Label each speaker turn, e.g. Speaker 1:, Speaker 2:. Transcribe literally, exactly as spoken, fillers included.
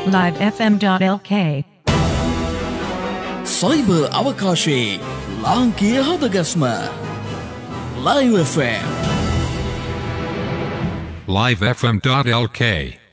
Speaker 1: live f m dot l k
Speaker 2: cyber අවකාශයේ ලාංකීය හදගස්ම Live F M
Speaker 3: live f m dot l k